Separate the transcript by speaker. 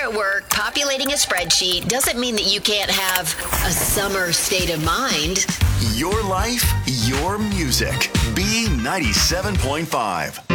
Speaker 1: at work populating a spreadsheet doesn't mean that you can't have a summer state of mind.
Speaker 2: Your life, your music. B97.5.